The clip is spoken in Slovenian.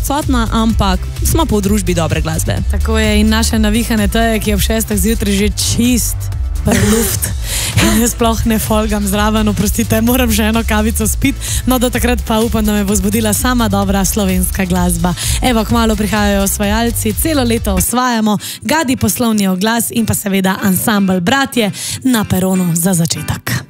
odsotna, ampak smo pa v družbi dobre glasbe. Tako je, in naše navihane teje, ki je ob 6. zjutraj že čist prluft. In jaz sploh ne folgam zraven, oprostite, moram že eno kavico spiti, no do takrat pa upam, da me bo zbudila sama dobra slovenska glasba. Evo, kmalu prihajajo osvajalci, celo leto osvajamo, Gadi poslovni oglas in pa seveda ansambel Bratje na peronu za začetek.